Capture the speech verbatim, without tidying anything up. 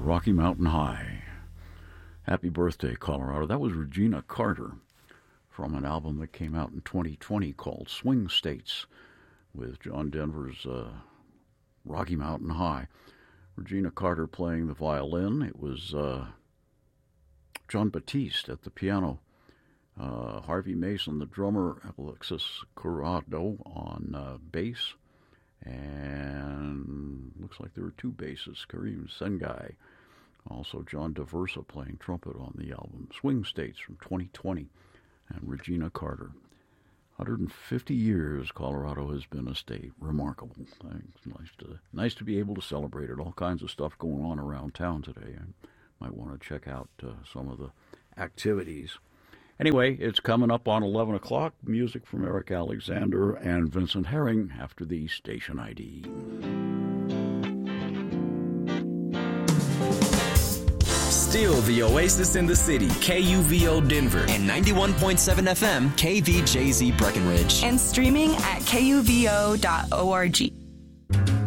Rocky Mountain High. Happy birthday, Colorado. That was Regina Carter from an album that came out in twenty twenty called Swing States with John Denver's uh, Rocky Mountain High. Regina Carter playing the violin. It was uh, John Batiste at the piano. Uh, Harvey Mason, the drummer. Alexis Corrado on uh, bass. And looks like there were two basses. Kareem Sengai. Also John DeVersa playing trumpet on the album. Swing States from twenty twenty. And Regina Carter. one hundred fifty years Colorado has been a state. Remarkable. It's nice to, nice to be able to celebrate it. All kinds of stuff going on around town today. I might want to check out uh, some of the activities. Anyway, it's coming up on eleven o'clock. Music from Eric Alexander and Vincent Herring after the station I D. Still the oasis in the city, K U V O Denver. And ninety-one point seven F M, K V J Z Breckenridge. And streaming at K U V O dot org.